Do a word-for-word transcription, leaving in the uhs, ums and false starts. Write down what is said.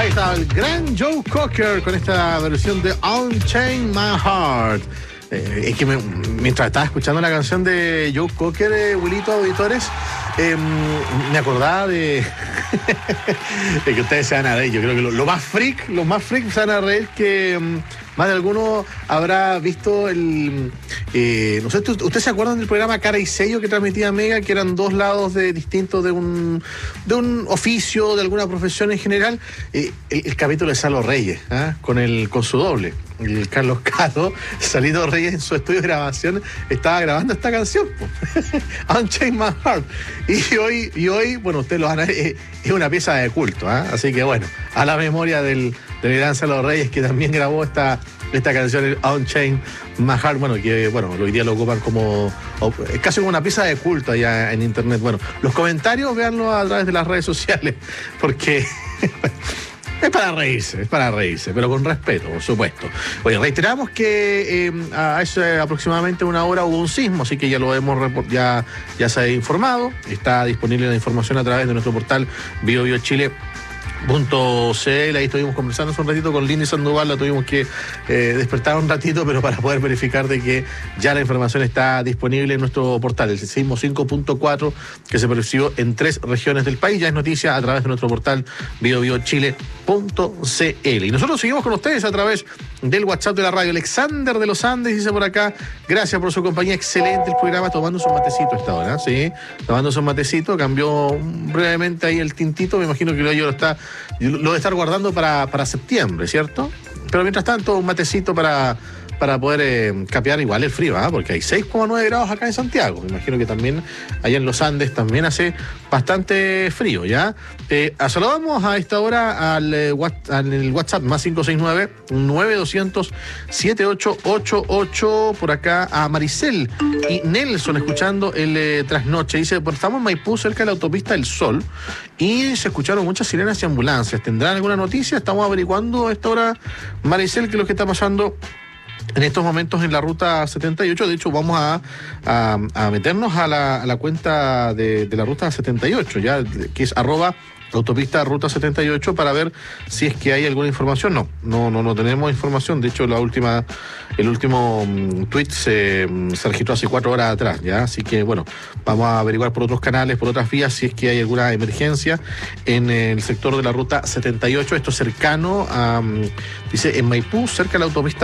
Ahí está el gran Joe Cocker con esta versión de Unchain My Heart. Eh, es que me, mientras estaba escuchando la canción de Joe Cocker, eh, Wilito, auditores, eh, me acordaba de, de que ustedes se van a reír. Yo creo que lo, lo más freak, lo más freak se van a reír que um, más de alguno habrá visto el... Eh, no sé, ¿ustedes se acuerdan del programa Cara y Sello que transmitía Mega, que eran dos lados de distintos de un, de un oficio, de alguna profesión en general? Eh, el, el capítulo de Salo Reyes, ¿eh? con, el, con su doble. El Carlos Cato, Salito Reyes en su estudio de grabación, estaba grabando esta canción, Unchain My Heart. Y hoy, y hoy, bueno, ustedes lo van a ver, es, es una pieza de culto, ¿eh? Así que bueno, a la memoria del, del gran Salo Reyes, que también grabó esta, esta canción, Unchain My Heart, bueno, que bueno, hoy día lo ocupan como, es casi como una pieza de culto allá en internet. Bueno, los comentarios, véanlo a través de las redes sociales, porque... Es para reírse, es para reírse, pero con respeto, por supuesto. Oye, reiteramos que eh, a eso aproximadamente una hora hubo un sismo, así que ya lo hemos ya, ya se ha informado. Está disponible la información a través de nuestro portal bio bio chile punto c l. Ahí estuvimos conversando hace un ratito con Lindy Sandoval, la tuvimos que eh, despertar un ratito, pero para poder verificar de que ya la información está disponible en nuestro portal, el sismo cinco punto cuatro, que se percibió en tres regiones del país. Ya es noticia a través de nuestro portal bio bio chile punto c l. Y nosotros seguimos con ustedes a través del WhatsApp de la radio. Alexander de los Andes dice por acá: gracias por su compañía, excelente el programa, tomando su matecito a esta hora, ¿sí? Tomando su matecito, cambió brevemente ahí el tintito, me imagino que lo, lo está lo debe estar guardando para, para septiembre, ¿cierto? Pero mientras tanto, un matecito para, para poder eh, capear igual el frío, ¿eh? Porque hay seis coma nueve grados acá en Santiago. Me imagino que también allá en los Andes también hace bastante frío, ¿ya? Eh, saludamos a esta hora al, eh, al el WhatsApp más cinco seis nueve, nueve dos cero cero, siete ocho ocho ocho. Por acá a Maricel y Nelson escuchando el eh, trasnoche. Dice, pues estamos en Maipú, cerca de la autopista del Sol, y se escucharon muchas sirenas y ambulancias. ¿Tendrán alguna noticia? Estamos averiguando a esta hora, Maricel, qué es lo que está pasando en estos momentos en la ruta setenta y ocho. De hecho, vamos a, a, a meternos a la, a la cuenta de, de la ruta setenta y ocho, ya, que es arroba autopista ruta setenta y ocho, para ver si es que hay alguna información. No, no, no, no tenemos información. De hecho, la última, el último um, tweet se, um, se registró hace cuatro horas atrás, ya. Así que bueno, vamos a averiguar por otros canales, por otras vías, si es que hay alguna emergencia en el sector de la ruta setenta y ocho. Esto cercano a, um, dice, en Maipú, cerca de la autopista